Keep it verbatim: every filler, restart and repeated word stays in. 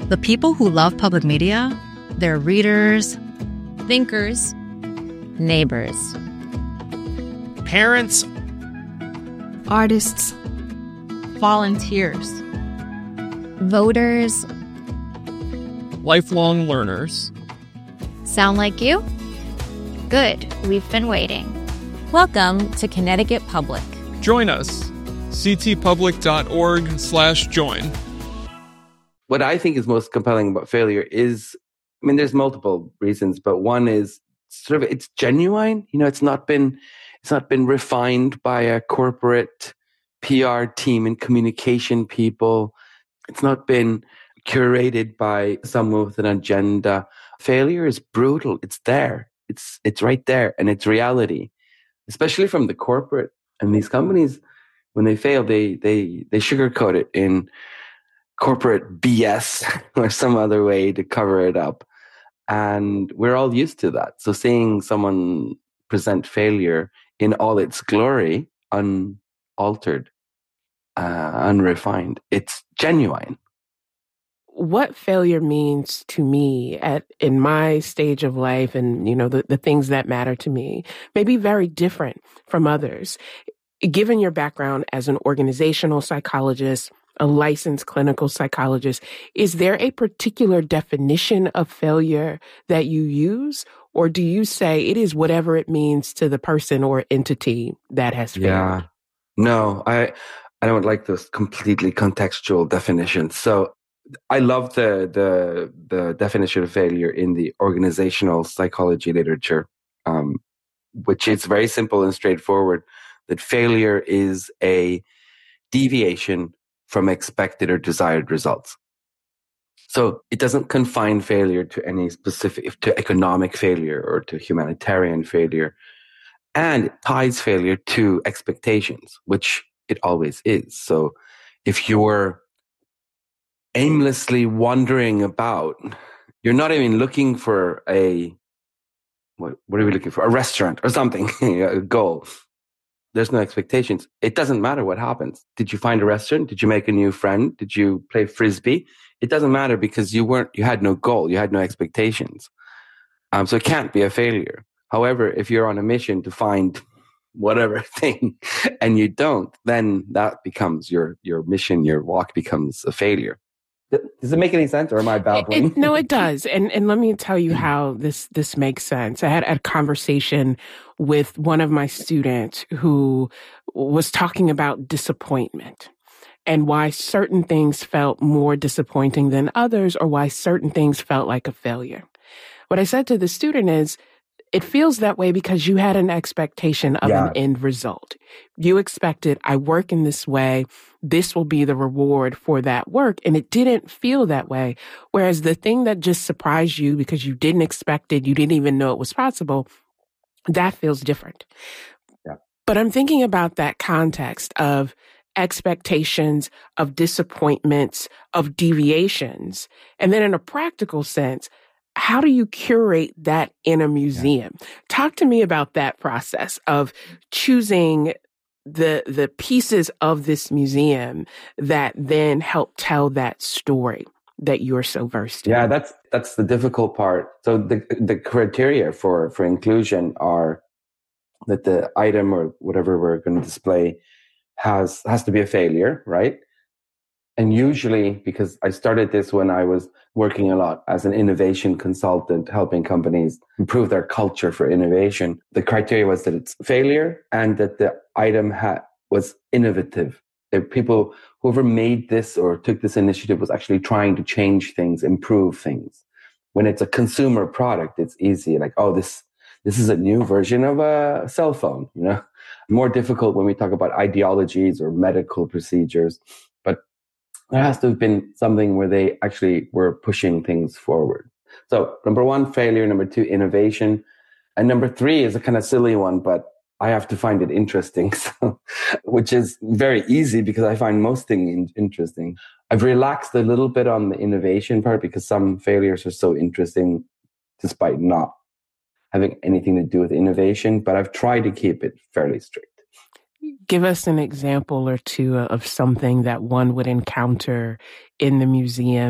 The people who love public media, they're readers, thinkers, neighbors, parents, artists, volunteers, voters, lifelong learners. Sound like you? Good, we've been waiting. Welcome to Connecticut Public. Join us. ctpublic.org slash join. What I think is most compelling about failure is, I mean, there's multiple reasons, but one is sort of it's genuine. You know, it's not been it's not been refined by a corporate P R team and communication people. It's not been curated by someone with an agenda. Failure is brutal. It's there. It's it's right there, and it's reality. Especially from the corporate and these companies, when they fail, they they they sugarcoat it in corporate B S or some other way to cover it up. And we're all used to that. So seeing someone present failure in all its glory, unaltered, uh, unrefined, it's genuine. What failure means to me at in my stage of life and, you know, the, the things that matter to me may be very different from others. Given your background as an organizational psychologist, a licensed clinical psychologist, is there a particular definition of failure that you use? Or do you say it is whatever it means to the person or entity that has failed? Yeah. No, I I don't like those completely contextual definitions. So I love the the the definition of failure in the organizational psychology literature, um, which is very simple and straightforward, that failure is a deviation from expected or desired results. So it doesn't confine failure to any specific, to economic failure or to humanitarian failure. And it ties failure to expectations, which it always is. So if you're aimlessly wandering about, you're not even looking for a, what, what are we looking for? A restaurant or something, a goal. There's no expectations. It doesn't matter what happens. Did you find a restaurant? Did you make a new friend? Did you play Frisbee? It doesn't matter because you weren't, you had no goal. You had no expectations. Um, so it can't be a failure. However, if you're on a mission to find whatever thing and you don't, then that becomes your, your mission. Your walk becomes a failure. Does it make any sense, or am I babbling? It, it, no, it does. And and let me tell you how this this makes sense. I had a conversation with one of my students who was talking about disappointment and why certain things felt more disappointing than others, or why certain things felt like a failure. What I said to the student is, it feels that way because you had an expectation of yeah. an end result. You expected, I work in this way, this will be the reward for that work. And it didn't feel that way. Whereas the thing that just surprised you because you didn't expect it, you didn't even know it was possible, that feels different. Yeah. But I'm thinking about that context of expectations, of disappointments, of deviations. And then in a practical sense, how do you curate that in a museum? Yeah. Talk to me about that process of choosing the the pieces of this museum that then help tell that story that you're so versed in. Yeah, that's that's the difficult part. So the the criteria for for inclusion are that the item or whatever we're going to display has has to be a failure, right? And usually, because I started this when I was working a lot as an innovation consultant, helping companies improve their culture for innovation, the criteria was that it's failure and that the item ha- was innovative. That people, whoever made this or took this initiative was actually trying to change things, improve things. When it's a consumer product, it's easy. Like, oh, this this is a new version of a cell phone, you know? More difficult when we talk about ideologies or medical procedures. But there has to have been something where they actually were pushing things forward. So number one, failure. Number two, innovation. And number three is a kind of silly one, but I have to find it interesting, so, which is very easy because I find most things interesting. I've relaxed a little bit on the innovation part because some failures are so interesting despite not having anything to do with innovation, but I've tried to keep it fairly strict. Give us an example or two of something that one would encounter in the museum